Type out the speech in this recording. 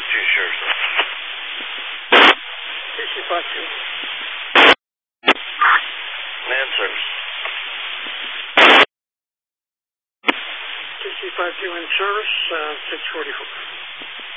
sure, sir. TC52. Man service. TC52 in service, 644.